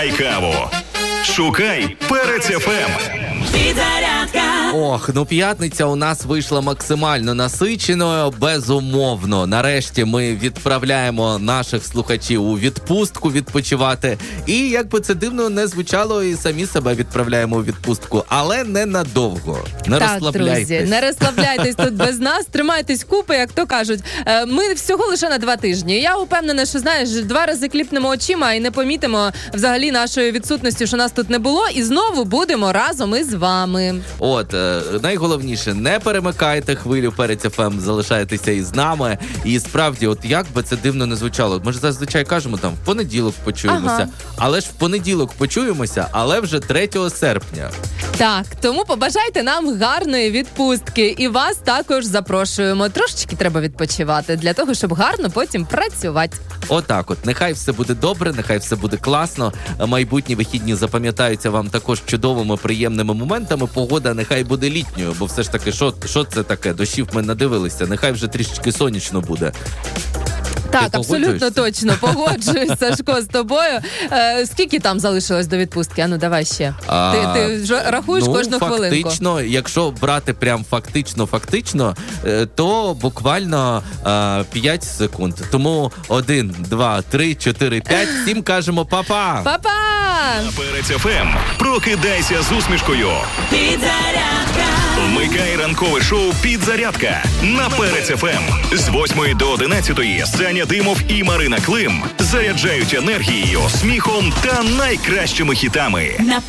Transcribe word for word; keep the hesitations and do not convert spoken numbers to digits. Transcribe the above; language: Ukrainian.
Каву. Шукай Перець еф ем. Підзарядка. Ох, ну п'ятниця у нас вийшла максимально насиченою, безумовно. Нарешті ми відправляємо наших слухачів у відпустку відпочивати. І, як би це дивно не звучало, і самі себе відправляємо у відпустку. Але не надовго. Не так, розслабляйтесь. друзі, не розслабляйтесь тут без нас, тримайтесь купи, як то кажуть. Ми всього лише на два тижні. Я упевнена, що, знаєш, два рази кліпнемо очима і не помітимо взагалі нашої відсутності, що нас тут не було, і знову будемо разом із вами. От, е, найголовніше, не перемикайте хвилю Перець еф ем, залишайтеся із нами. І справді, от як би це дивно не звучало, ми ж зазвичай кажемо, там, в понеділок почуємося. Ага. Але ж в понеділок почуємося, але вже третього серпня. Так, тому побажайте нам гарної відпустки. І вас також запрошуємо. Трошечки треба відпочивати, для того, щоб гарно потім працювати. Отак от. Нехай все буде добре, нехай все буде класно. Майбутні вихідні запам'ятаються вам також чудовими, приємними моментами. Погода нехай буде літньою, бо все ж таки, що, що це таке? Дощів ми надивилися. Нехай вже трішечки сонячно буде. Так, абсолютно точно. Погоджуюсь, Сашко, з тобою. Е, скільки там залишилось до відпустки? А ну, давай ще. А, ти ти вже рахуєш ну, кожну фактично, хвилинку? Фактично, якщо брати прям фактично-фактично, то буквально а, п'ять секунд. Тому один, два, три, чотири, п'ять, всім кажемо па-па! Па-па! На Перець еф ем прокидайся з усмішкою. Підзарядка. Вмикай ранкове шоу «Підзарядка» на Перець еф ем. З восьмої до одинадцятої Саня Димов і Марина Клим заряджають енергією, сміхом та найкращими хітами. На